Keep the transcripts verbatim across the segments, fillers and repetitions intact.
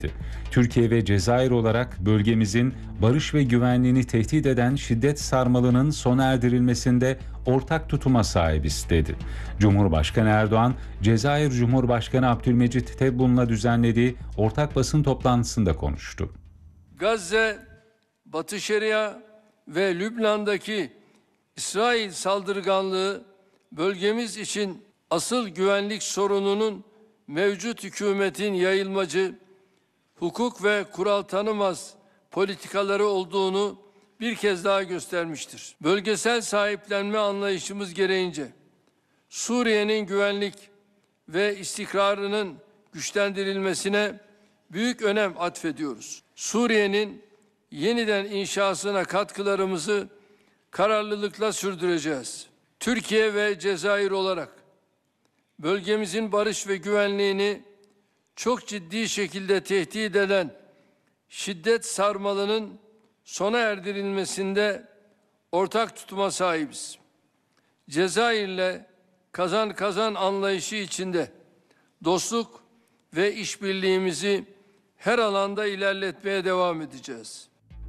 Türkiye ve Cezayir olarak bölgemizin barış ve güvenliğini tehdit eden şiddet sarmalının sona erdirilmesinde ortak tutuma sahibiz dedi. Cumhurbaşkanı Erdoğan, Cezayir Cumhurbaşkanı Abdülmecit Tebbun'la düzenlediği ortak basın toplantısında konuştu. Gazze, Batı Şeria ve Lübnan'daki İsrail saldırganlığı bölgemiz için asıl güvenlik sorununun mevcut hükümetin yayılmacı, hukuk ve kural tanımaz politikaları olduğunu bir kez daha göstermiştir. Bölgesel sahiplenme anlayışımız gereğince Suriye'nin güvenlik ve istikrarının güçlendirilmesine büyük önem atfediyoruz. Suriye'nin yeniden inşasına katkılarımızı kararlılıkla sürdüreceğiz. Türkiye ve Cezayir olarak bölgemizin barış ve güvenliğini çok ciddi şekilde tehdit eden şiddet sarmalının sona erdirilmesinde ortak tutuma sahibiz. Cezayir'le kazan kazan anlayışı içinde dostluk ve işbirliğimizi her alanda ilerletmeye devam edeceğiz.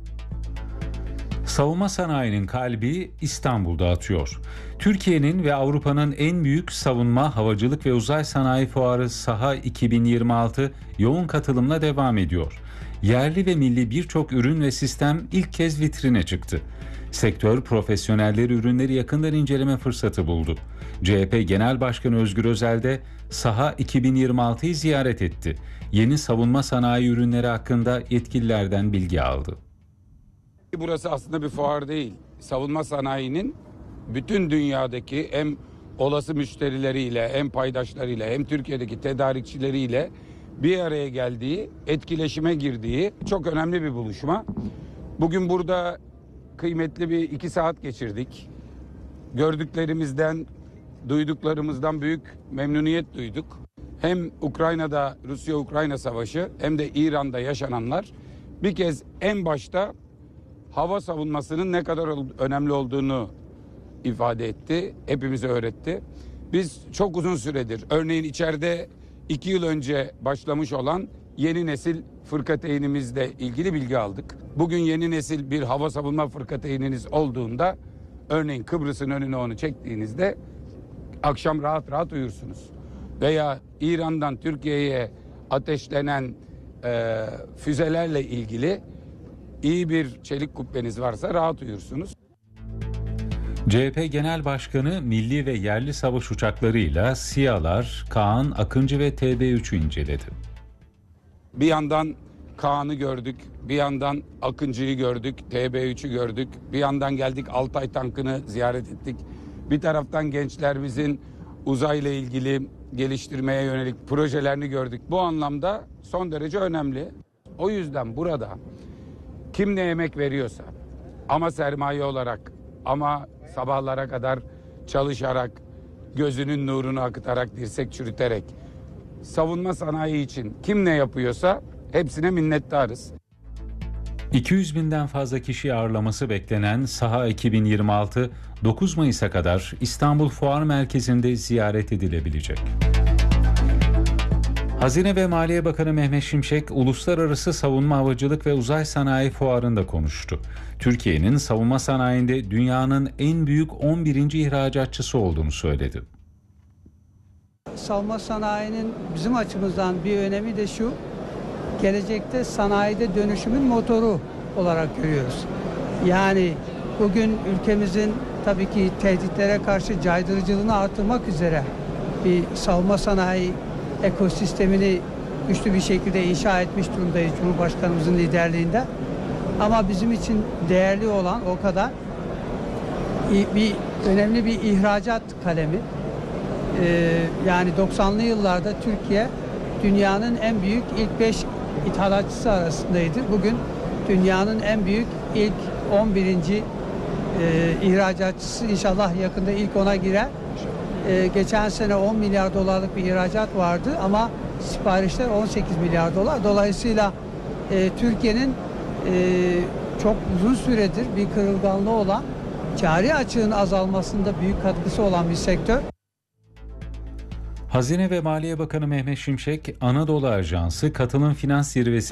Savunma sanayinin kalbi İstanbul'da atıyor. Türkiye'nin ve Avrupa'nın en büyük savunma, havacılık ve uzay sanayi fuarı Saha iki bin yirmi altı yoğun katılımla devam ediyor. Yerli ve milli birçok ürün ve sistem ilk kez vitrine çıktı. Sektör profesyonelleri ürünleri yakından inceleme fırsatı buldu. C H P Genel Başkanı Özgür Özel de Saha iki bin yirmi altıyı ziyaret etti. Yeni savunma sanayi ürünleri hakkında yetkililerden bilgi aldı. Burası aslında bir fuar değil. Savunma sanayinin bütün dünyadaki hem olası müşterileriyle, hem paydaşlarıyla, hem Türkiye'deki tedarikçileriyle bir araya geldiği, etkileşime girdiği çok önemli bir buluşma. Bugün burada kıymetli bir iki saat geçirdik. Gördüklerimizden, duyduklarımızdan büyük memnuniyet duyduk. Hem Ukrayna'da Rusya-Ukrayna savaşı hem de İran'da yaşananlar bir kez en başta hava savunmasının ne kadar önemli olduğunu ifade etti, hepimize öğretti. Biz çok uzun süredir, örneğin içeride iki yıl önce başlamış olan yeni nesil fırkateynimizle ilgili bilgi aldık. Bugün yeni nesil bir hava savunma fırkateyniniz olduğunda, örneğin Kıbrıs'ın önüne onu çektiğinizde akşam rahat rahat uyursunuz. Veya İran'dan Türkiye'ye ateşlenen e, füzelerle ilgili iyi bir çelik kubbeniz varsa rahat uyursunuz. C H P Genel Başkanı milli ve yerli savaş uçaklarıyla SİHA'lar, Kaan, Akıncı ve T B üç'ü inceledi. Bir yandan Kaan'ı gördük, bir yandan Akıncı'yı gördük, T B üç'ü gördük, bir yandan geldik Altay tankını ziyaret ettik. Bir taraftan gençlerimizin uzayla ilgili geliştirmeye yönelik projelerini gördük. Bu anlamda son derece önemli. O yüzden burada kim ne emek veriyorsa, ama sermaye olarak, ama sabahlara kadar çalışarak, gözünün nurunu akıtarak, dirsek çürüterek, savunma sanayi için kim ne yapıyorsa hepsine minnettarız. iki yüz binden fazla kişi ağırlaması beklenen Saha iki bin yirmi altı dokuz Mayıs'a kadar İstanbul Fuar Merkezi'nde ziyaret edilebilecek. Hazine ve Maliye Bakanı Mehmet Şimşek, Uluslararası Savunma Havacılık ve Uzay Sanayi Fuarı'nda konuştu. Türkiye'nin savunma sanayinde dünyanın en büyük on birinci ihracatçısı olduğunu söyledi. Savunma sanayinin bizim açımızdan bir önemi de şu, gelecekte sanayide dönüşümün motoru olarak görüyoruz. Yani bugün ülkemizin tabii ki tehditlere karşı caydırıcılığını artırmak üzere bir savunma sanayi ekosistemini güçlü bir şekilde inşa etmiş durumdayız Cumhurbaşkanımızın liderliğinde. Ama bizim için değerli olan o kadar bir önemli bir ihracat kalemi. Ee, yani doksanlı yıllarda Türkiye dünyanın en büyük ilk beş ithalatçısı arasındaydı. Bugün dünyanın en büyük ilk on birinci E, ihracatçısı, inşallah yakında ilk ona girer. E, geçen sene on milyar dolarlık bir ihracat vardı ama siparişler on sekiz milyar dolar. Dolayısıyla e, Türkiye'nin e, çok uzun süredir bir kırılganlığı olan, cari açığın azalmasında büyük katkısı olan bir sektör. Hazine ve Maliye Bakanı Mehmet Şimşek, Anadolu Ajansı katılım finans zirvesi